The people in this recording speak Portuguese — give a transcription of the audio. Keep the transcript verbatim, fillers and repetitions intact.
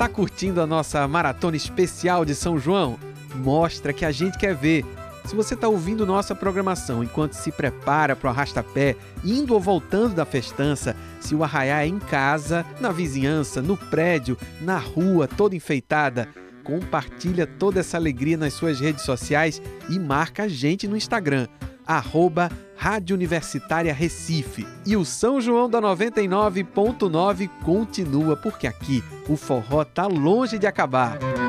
Tá curtindo a nossa maratona especial de São João? Mostra que a gente quer ver. Se você está ouvindo nossa programação enquanto se prepara para o arrasta-pé, indo ou voltando da festança, se o arraiá é em casa, na vizinhança, no prédio, na rua, toda enfeitada, compartilha toda essa alegria nas suas redes sociais e marca a gente no Instagram, arroba Rádio Universitária Recife. E o São João da noventa e nove ponto nove continua, porque aqui o forró tá longe de acabar.